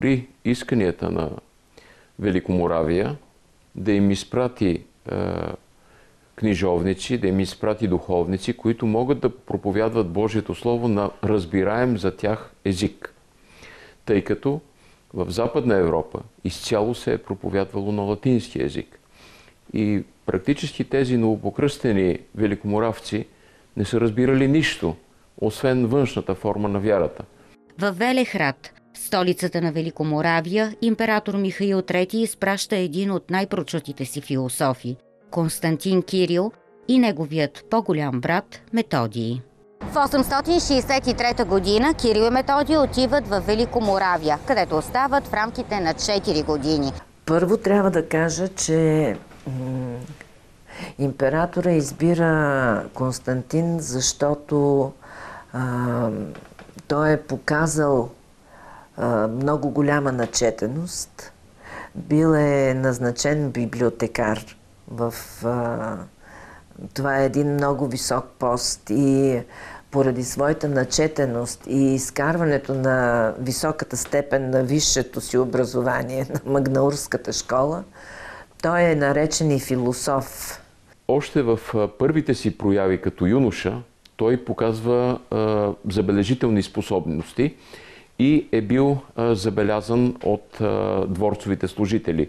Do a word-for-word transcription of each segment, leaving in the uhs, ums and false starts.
При исканията на Великоморавия да им изпрати е, книжовници, да им изпрати духовници, които могат да проповядват Божието Слово на разбираем за тях език. Тъй като в Западна Европа изцяло се е проповядвало на латински език. И практически тези новопокръстени великоморавци не са разбирали нищо, освен външната форма на вярата. Във Велехрад, столицата на Великоморавия, император Михаил трети изпраща един от най-прочутите си философи – Константин Кирил и неговият по-голям брат Методий. В осемстотин шейсет и трета година Кирил и Методий отиват в Великоморавия, където остават в рамките на четири години. Първо трябва да кажа, че м- императора избира Константин, защото а, той е показал а, много голяма начетеност. Бил е назначен библиотекар. В, а, това е един много висок пост и поради своята начетеност и изкарването на високата степен на висшето си образование на Магнаурската школа, той е наречен и философ. Още в първите си прояви като юноша той показва а, забележителни способности и е бил а, забелязан от а, дворцовите служители,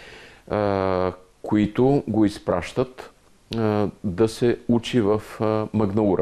а, които го изпращат а, да се учи в а, Магнаура.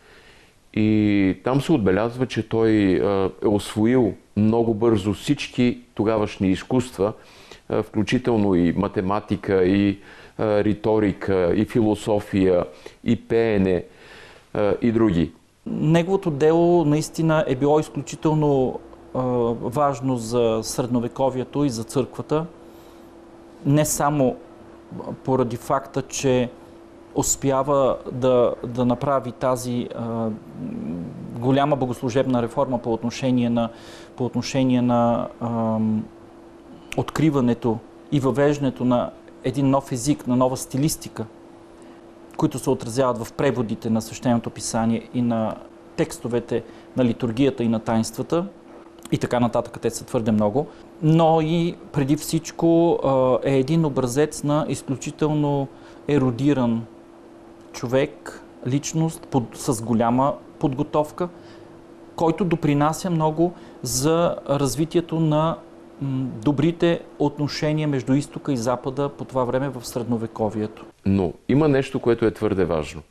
И там се отбелязва, че той а, е освоил много бързо всички тогавашни изкуства, а, включително и математика, и а, риторика, и философия, и пеене, а, и други. Неговото дело наистина е било изключително а, важно за средновековието и за църквата. Не само поради факта, че успява да, да направи тази а, голяма богослужебна реформа по отношение на, по отношение на а, откриването и въвеждането на един нов език, на нова стилистика, които се отразяват в преводите на Свещеното писание и на текстовете на литургията и на таинствата и така нататък, те са твърде много, но и преди всичко е един образец на изключително ерудиран човек, личност под, с голяма подготовка, който допринася много за развитието на м, добрите отношения между изтока и запада по това време в средновековието. Но има нещо, което е твърде важно.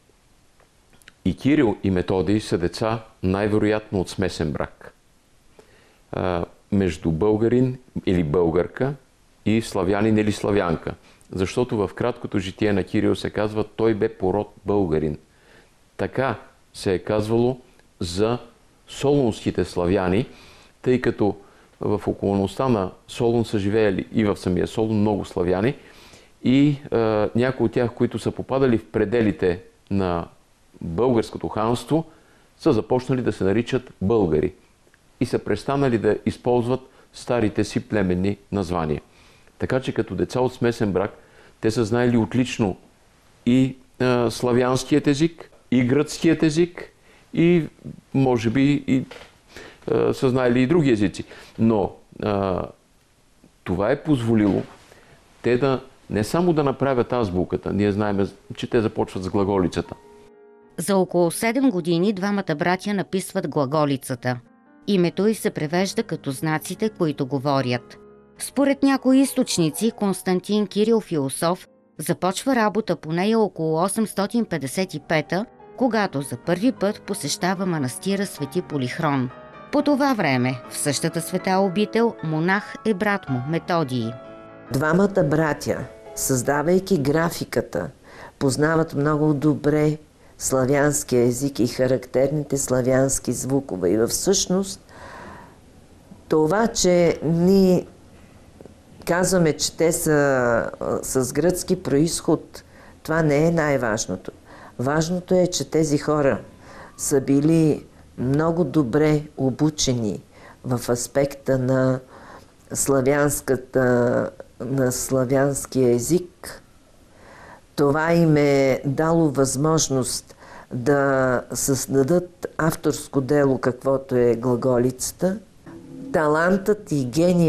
И Кирил, и Методий са деца най-вероятно от смесен брак. А, между българин или българка и славянин или славянка. Защото в краткото житие на Кирил се казва, той бе по род българин. Така се е казвало за солунските славяни, тъй като в околността на Солун са живеели и в самия Солун много славяни и е, някои от тях, които са попадали в пределите на българското ханство, са започнали да се наричат българи и са престанали да използват старите си племенни названия. Така че като деца от смесен брак, те са знаели отлично и е, славянският език, и гръцкият език, и може би и, е, са знаели и други езици. Но е, това е позволило те да не само да направят азбуката, ние знаем, че те започват с глаголицата. За около седем години двамата братя написват глаголицата. Името й се превежда като знаците, които говорят. Според някои източници, Константин Кирил философ започва работа по нея около осемстотин петдесет и пета, когато за първи път посещава манастира Свети Полихрон. По това време в същата света обител монах е брат му Методий. Двамата братя, създавайки графиката, познават много добре славянския език и характерните славянски звукове. И всъщност това, че ние казваме, че те са с гръцки произход, това не е най-важното. Важното е, че тези хора са били много добре обучени в аспекта на славянската, на славянския език. Това им е дало възможност да създадат авторско дело, каквото е глаголицата. талантът и гения